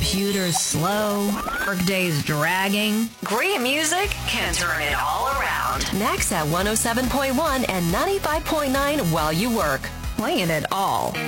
computer's slow, workday's dragging, great music can turn it all around. Next at 107.1 and 95.9 while you work. Playing it all.